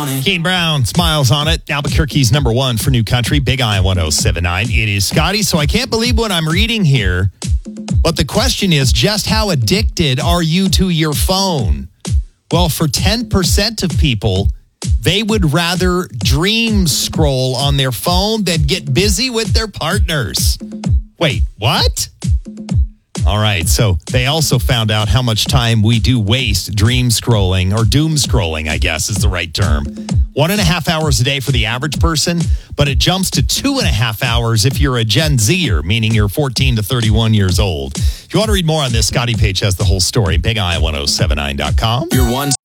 Kane Brown, Smiles on It. Albuquerque's number one for New Country, Big I 107.9. It is Scotty, so I can't believe what I'm reading here. But the question is, just how addicted are you to your phone? Well, for 10% of people, they would rather dream scroll on their phone than get busy with their partners. Wait, what? All right, so they also found out how much time we do waste dream scrolling, or doom scrolling, I guess is the right term. 1.5 hours a day for the average person, but it jumps to 2.5 hours if you're a Gen Zer, meaning you're 14 to 31 years old. If you want to read more on this, Scotty Page has the whole story. BigI1079.com. Your one